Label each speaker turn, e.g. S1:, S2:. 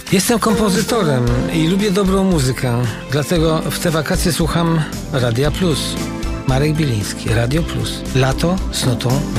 S1: Jestem kompozytorem i lubię dobrą muzykę, dlatego w te wakacje słucham Radia Plus. Marek Biliński, Radio Plus. Lato z nutą